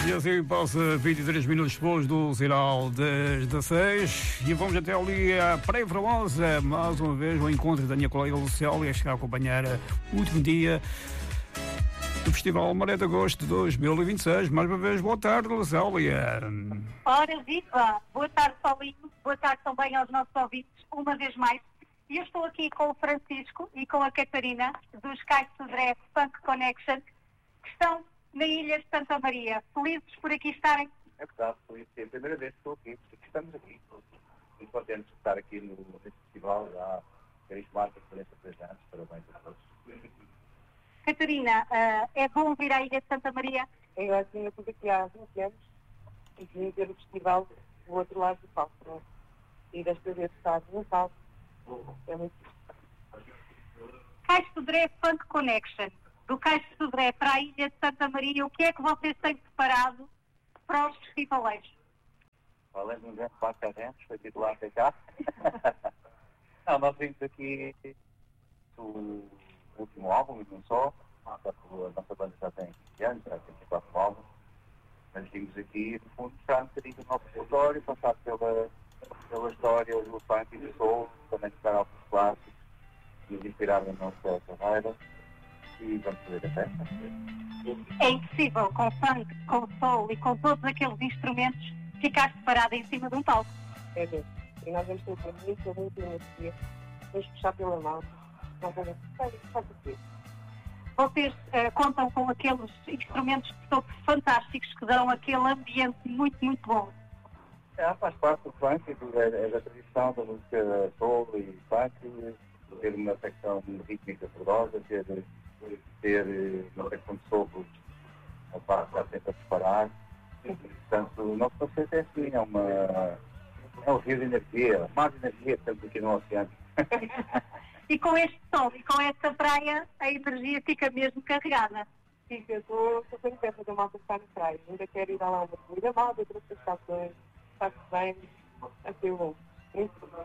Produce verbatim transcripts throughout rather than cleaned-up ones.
E assim passa vinte e três minutos depois do sinal das dezesseis e vamos até ali à Praia Formosa, mais uma vez o encontro da minha colega Lucélia, que está a acompanhar o último dia do Festival Maré de Agosto de dois mil e vinte e seis. Mais uma vez, boa tarde, Lucélia. Ora, viva! Boa tarde, Paulinho. Boa tarde também aos nossos ouvintes, uma vez mais. E eu estou aqui com o Francisco e com a Catarina, dos Cais de Sodré Funk Connection, que estão na Ilha de Santa Maria. Felizes por aqui estarem? É verdade, foi a primeira vez que estou aqui, porque estamos aqui. Muito contentes de estar aqui no, neste festival, já carismático, quarenta e três anos, parabéns a todos. Catarina, uh, é bom vir à Ilha de Santa Maria? Eu assim, eu estive aqui há vinte anos e vim ver o festival do outro lado do palco, não é? E desta vez está no palco. É muito Cais de Sodré Funk Connection. Do Cais de Sodré para a Ilha de Santa Maria, o que é que vocês têm preparado para os festivaleiros? Além de um grande parque de eventos, foi titular até cá. Não, nós vimos aqui o último álbum, e não só. A nossa banda já tem quinze anos, já tem quatro álbuns. Mas vimos aqui, no fundo, mostrar um bocadinho do nosso repertório, passar pela, pela história do funk e do soul, também tocar alguns clássicos, nos inspirar na nossa carreira. E vamos fazer a festa. É impossível, com funk, com soul e com todos aqueles instrumentos, ficar separado em cima de um palco. É mesmo. E nós vamos ter muito, muito energia. Vamos puxar pela mão. Nós vamos fazer o quê? Vocês uh, contam com aqueles instrumentos de topo fantásticos que dão aquele ambiente muito, muito bom. É, faz parte do funk, é, é da tradição da música soul e funk, ter uma secção rítmica verdosa, ter, ter uma secção de sopros, a parte está sempre a preparar. Portanto, o nosso conceito é assim, é uma é um rio de energia, mais energia que temos aqui no oceano. E com este sol e com esta praia, a energia fica mesmo carregada. Fica, estou sempre a fazer malta estar na praia. Ainda quero ir lá uma corrida malta, outras estações, está-se bem, a ser bom. Muito bom.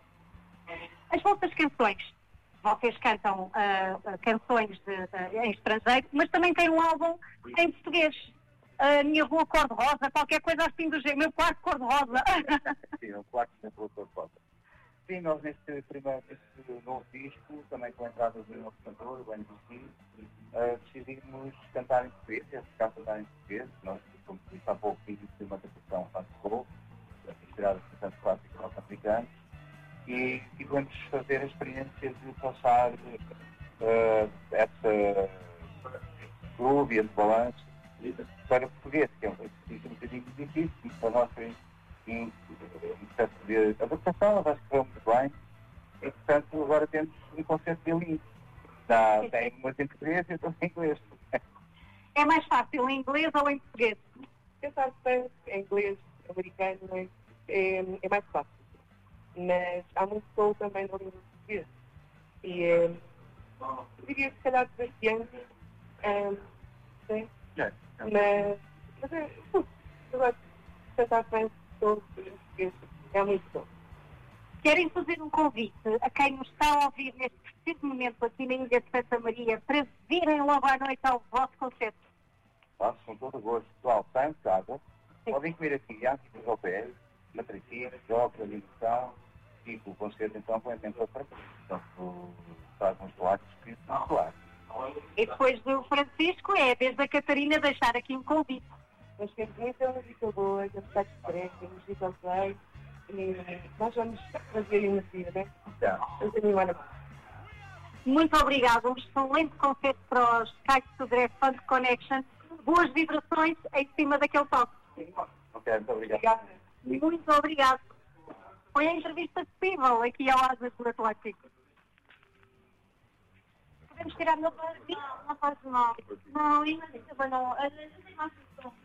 As vossas canções, vocês cantam uh, canções de, uh, em estrangeiro, mas também têm um álbum em português. A minha rua cor-de-rosa, qualquer coisa assim do género, meu quarto cor-de-rosa. Sim, o quarto da rua cor-de-rosa. Sim, nós neste primeiro, neste novo disco, também com a entrada do nosso cantor, o N B C, uh, decidimos cantar em português, e ficar a cantar em português. Nós, como disse há pouco, fizemos uma adaptação funk soul, inspirada por tanto clássicos norte-americanos, e tivemos de fazer a experiência de passar uh, essa groove e esse balanço para português, que é um exercício um bocadinho difícil para nós. Em processo de adaptação, acho que foi muito bem, e portanto agora temos um conceito bilingue. Tem umas em português e outras em inglês. É mais fácil em inglês ou em português? Pensar bem em inglês, americano, é, é, é mais fácil. Mas há muito soul também na língua portuguesa. E é, eu diria que se calhar desafiante, é, sim, É, mas, mas é, eu gosto de pensar bem sobre português, é muito bom. Querem fazer um convite a quem nos está a ouvir neste preciso momento aqui na Ilha de Santa Maria para virem logo à noite ao vosso concerto? Faço com todo o gosto. Pessoal, saem de casa, podem comer aqui antes ao pé, matricinhos, jogos, animação, e o concerto então põe tempo para cá. Portanto, faz uns bolachos que são claros. E depois do Francisco é a vez da Catarina deixar aqui um convite. Mas sempre muito é uma música boa, a cidade de Sodré, a música bem, e nós vamos fazer energia, né? Já. Vamos animar a Muito obrigada, um excelente concerto para os Cais de Sodré Funk Connection. Boas vibrações em cima daquele palco. Ok, muito obrigado. Obrigada. Muito obrigado. Foi a entrevista possível aqui ao Asas do Atlântico. Podemos tirar meu barulho? Não faz mal. Não, ainda não.